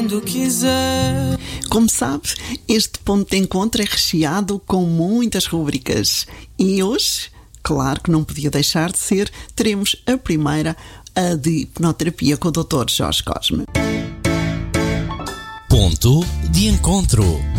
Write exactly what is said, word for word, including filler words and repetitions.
Quando quiser. Como sabe, este ponto de encontro é recheado com muitas rubricas. E hoje, claro que não podia deixar de ser, teremos a primeira, a de hipnoterapia com o doutor Jorge Cosme. Ponto de encontro.